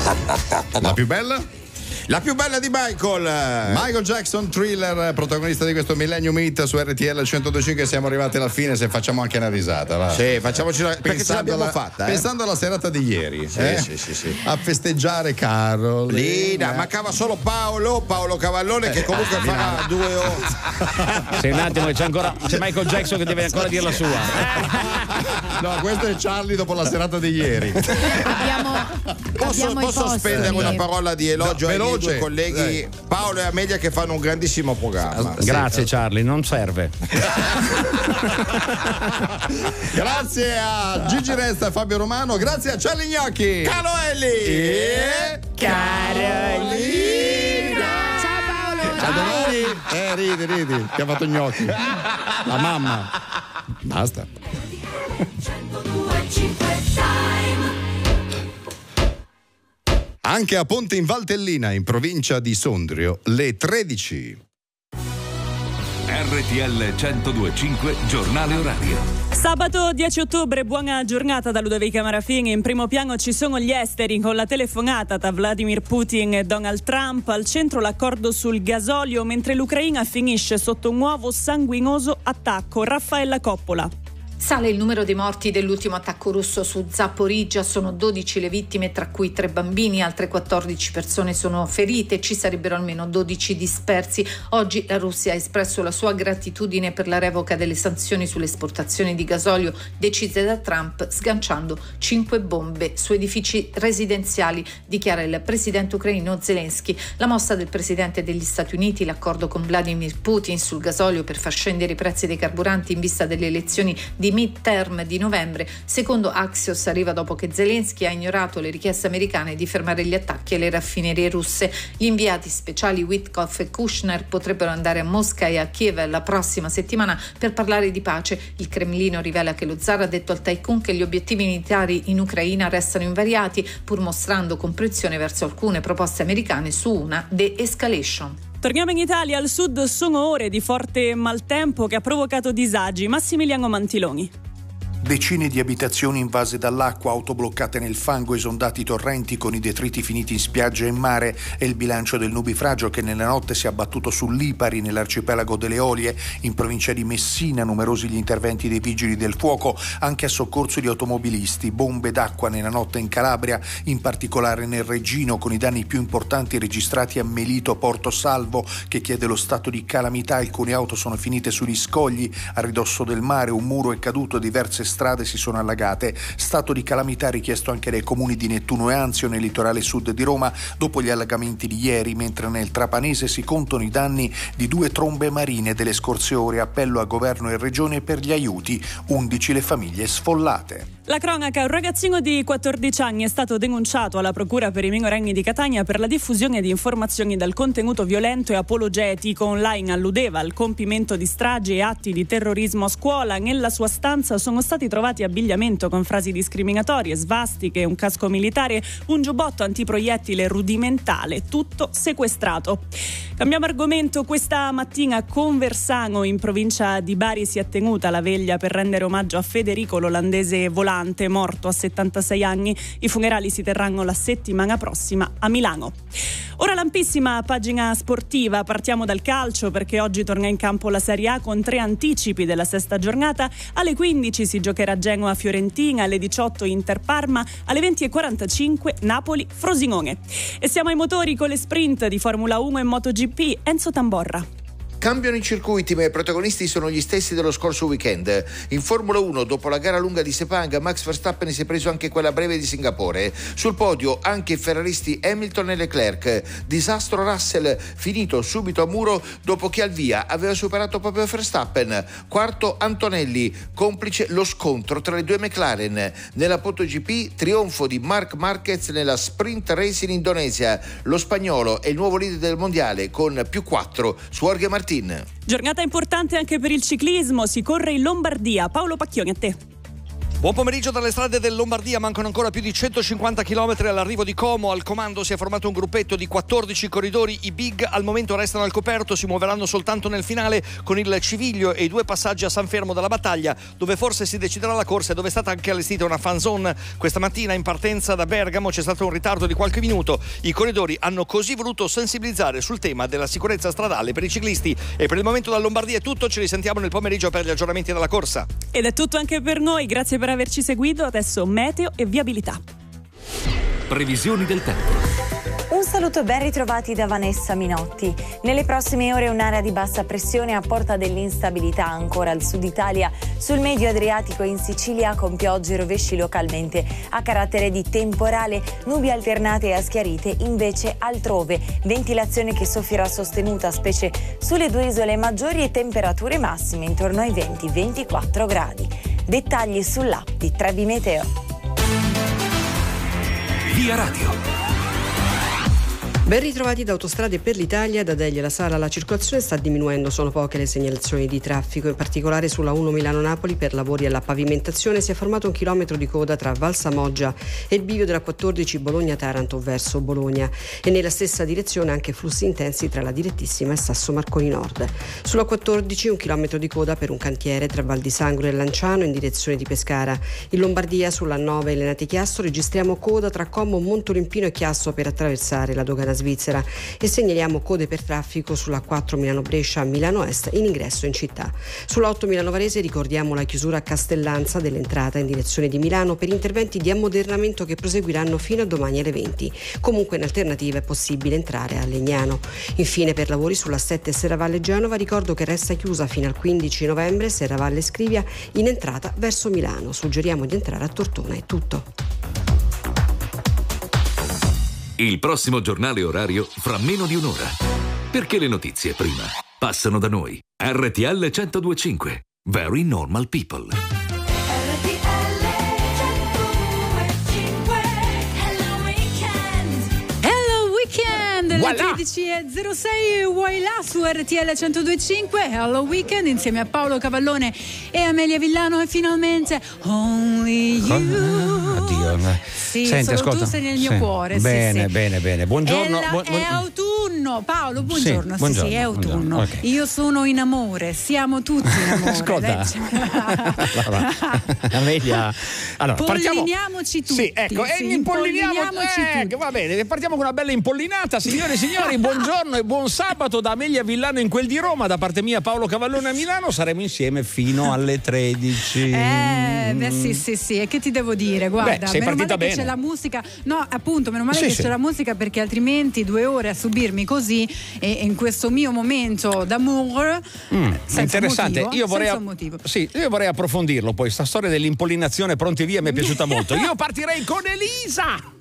La più bella? La più bella di Michael Jackson, Thriller, protagonista di questo Millennium Hit su RTL 102.5. Siamo arrivati alla fine, se facciamo anche una risata, va. Sì, facciamoci perché ce l'abbiamo fatta. Pensando alla serata di ieri, sì. a festeggiare Carol. Lina, mancava solo Paolo Cavallone, che comunque farà 2 ore. Sì, un attimo, c'è Michael Jackson che deve ancora dire la sua. No, questo è Charlie dopo la serata di ieri. Posso spendere una parola di elogio ai miei due colleghi Paolo e Amelia, che fanno un grandissimo programma. Grazie Charlie, non serve. Grazie a Gigi Resta e Fabio Romano, grazie a Charlie Gnocchi, Caloelli e Carolina. Ciao Paolo. A domani. Ridi, che ha fatto gnocchi. La mamma. Basta. 102.5 Anche a Ponte in Valtellina, in provincia di Sondrio, le 13. RTL 102.5 Giornale Orario. Sabato 10 ottobre, buona giornata da Ludovica Marafini. In primo piano ci sono gli esteri, con la telefonata tra Vladimir Putin e Donald Trump. Al centro l'accordo sul gasolio, mentre l'Ucraina finisce sotto un nuovo sanguinoso attacco. Raffaella Coppola. Sale il numero dei morti dell'ultimo attacco russo su Zaporizhzhia, sono 12 le vittime, tra cui 3 bambini, altre 14 persone sono ferite, ci sarebbero almeno 12 dispersi. Oggi la Russia ha espresso la sua gratitudine per la revoca delle sanzioni sulle esportazioni di gasolio decise da Trump, sganciando 5 bombe su edifici residenziali, dichiara il presidente ucraino Zelensky. La mossa del presidente degli Stati Uniti, l'accordo con Vladimir Putin sul gasolio per far scendere i prezzi dei carburanti in vista delle elezioni di midterm di novembre, secondo Axios, arriva dopo che Zelensky ha ignorato le richieste americane di fermare gli attacchi alle raffinerie russe. Gli inviati speciali Witkoff e Kushner potrebbero andare a Mosca e a Kiev la prossima settimana per parlare di pace. Il Cremlino rivela che lo zar ha detto al tycoon che gli obiettivi militari in Ucraina restano invariati, pur mostrando comprensione verso alcune proposte americane su una de-escalation. Torniamo in Italia, al sud sono ore di forte maltempo che ha provocato disagi. Massimiliano Mantiloni. Decine di abitazioni invase dall'acqua, auto bloccate nel fango, esondati torrenti con i detriti finiti in spiaggia e mare. È il bilancio del nubifragio che nella notte si è abbattuto su Lipari, nell'arcipelago delle Olie. In provincia di Messina, numerosi gli interventi dei vigili del fuoco, anche a soccorso di automobilisti. Bombe d'acqua nella notte in Calabria, in particolare nel Reggino, con i danni più importanti registrati a Melito Porto Salvo, che chiede lo stato di calamità. Alcune auto sono finite sugli scogli a ridosso del mare, un muro è caduto, diverse strade si sono allagate. Stato di calamità richiesto anche dai comuni di Nettuno e Anzio, nel litorale sud di Roma, dopo gli allagamenti di ieri, mentre nel Trapanese si contano i danni di 2 trombe marine delle scorse ore. Appello a governo e regione per gli aiuti, 11 le famiglie sfollate. La cronaca: un ragazzino di 14 anni è stato denunciato alla Procura per i minorenni di Catania per la diffusione di informazioni dal contenuto violento e apologetico online. Alludeva al compimento di stragi e atti di terrorismo a scuola. Nella sua stanza sono stati trovati abbigliamento con frasi discriminatorie, svastiche, un casco militare, un giubbotto antiproiettile rudimentale, tutto sequestrato. Cambiamo argomento. Questa mattina a Conversano, in provincia di Bari, si è tenuta la veglia per rendere omaggio a Federico, l'olandese volante, morto a 76 anni. I funerali si terranno la settimana prossima a Milano. Ora l'ampissima pagina sportiva. Partiamo dal calcio, perché oggi torna in campo la Serie A con 3 anticipi della sesta giornata. Alle 15 si giocherà Genoa-Fiorentina, alle 18 Inter-Parma, alle 20:45 Napoli-Frosinone. E siamo ai motori con le sprint di Formula 1 e MotoGP. Enzo Tamborra. Cambiano i circuiti, ma i protagonisti sono gli stessi dello scorso weekend. In Formula 1, dopo la gara lunga di Sepang, Max Verstappen si è preso anche quella breve di Singapore. Sul podio anche i ferraristi Hamilton e Leclerc. Disastro Russell, finito subito a muro dopo che al via aveva superato proprio Verstappen. Quarto Antonelli, complice lo scontro tra le due McLaren. Nella MotoGP, trionfo di Marc Marquez nella sprint race in Indonesia. Lo spagnolo è il nuovo leader del mondiale con +4 su Jorge Martin. Giornata importante anche per il ciclismo, si corre in Lombardia. Paolo Pacchioni, a te. Buon pomeriggio dalle strade del Lombardia, mancano ancora più di 150 km all'arrivo di Como. Al comando si è formato un gruppetto di 14 corridori, i big al momento restano al coperto, si muoveranno soltanto nel finale con il Civiglio e i 2 passaggi a San Fermo della Battaglia, dove forse si deciderà la corsa e dove è stata anche allestita una fan zone. Questa mattina in partenza da Bergamo c'è stato un ritardo di qualche minuto, i corridori hanno così voluto sensibilizzare sul tema della sicurezza stradale per i ciclisti. E per il momento dalla Lombardia è tutto, ci risentiamo nel pomeriggio per gli aggiornamenti della corsa. Ed è tutto anche per noi, grazie per averci seguito. Adesso meteo e viabilità. Previsioni del tempo. Un saluto ben ritrovati da Vanessa Minotti. Nelle prossime ore un'area di bassa pressione apporta dell'instabilità ancora al sud Italia, sul medio Adriatico e in Sicilia, con piogge e rovesci localmente a carattere di temporale, nubi alternate a schiarite invece altrove, ventilazione che soffierà sostenuta specie sulle 2 isole maggiori e temperature massime intorno ai 20-24 gradi. Dettagli sull'app di Trebi Meteo. Via Radio. Ben ritrovati da Autostrade per l'Italia, da Degli alla Sala la circolazione sta diminuendo, sono poche le segnalazioni di traffico, in particolare sulla 1 Milano-Napoli per lavori alla pavimentazione si è formato un chilometro di coda tra Valsamoggia e il bivio della 14 Bologna-Taranto verso Bologna e nella stessa direzione anche flussi intensi tra la Direttissima e Sasso Marconi Nord. Sulla 14 un chilometro di coda per un cantiere tra Val di Sangro e Lanciano in direzione di Pescara. In Lombardia sulla 9 Lenati Chiasso registriamo coda tra Como, Montolimpino e Chiasso per attraversare la dogana svizzera e segnaliamo code per traffico sulla 4 Milano-Brescia, Milano Est in ingresso in città. Sulla 8 Milano-Varese ricordiamo la chiusura a Castellanza dell'entrata in direzione di Milano per interventi di ammodernamento che proseguiranno fino a domani alle 20. Comunque in alternativa è possibile entrare a Legnano. Infine per lavori sulla 7 Serravalle Genova ricordo che resta chiusa fino al 15 novembre Serravalle Scrivia in entrata verso Milano. Suggeriamo di entrare a Tortona. È tutto. Il prossimo giornale orario fra meno di un'ora. Perché le notizie prima passano da noi. RTL 102.5. Very Normal People. Alle 13.06 Voilà su RTL 102.5 Hello Weekend insieme a Paolo Cavallone e Amelia Villano e finalmente Only You. Addio. Sì, senti, solo ascolta. tu sei nel mio cuore. Bene, sì. bene. Buongiorno. È autunno, Paolo, buongiorno. Buongiorno, sì, è autunno. Okay. Io sono in amore, siamo tutti in amore. Ascolta. Amelia. Allora, polliniamoci tutti. Sì, ecco, impolliniamoci tutti. Va bene, partiamo con una bella impollinata, signore e signori, buongiorno e buon sabato da Amelia Villano in quel di Roma, da parte mia Paolo Cavallone a Milano, saremo insieme fino alle 13. Sì, e che ti devo dire? Guarda, sei meno partita male che bene. c'è la musica. No, appunto, meno male Sì, che sì. c'è la musica, perché altrimenti 2 ore a subirmi così e in questo mio momento d'amour senza interessante. motivo, senza un motivo. Sì, io vorrei approfondirlo poi, sta storia dell'impollinazione pronti via mi è piaciuta molto. Io partirei con Elisa.